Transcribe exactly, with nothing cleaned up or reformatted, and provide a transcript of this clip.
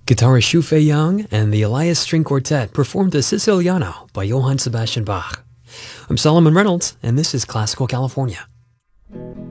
Guitarist Shu Fei Yang and the Elias String Quartet performed the Siciliano by Johann Sebastian Bach. I'm Solomon Reynolds, and this is Classical California.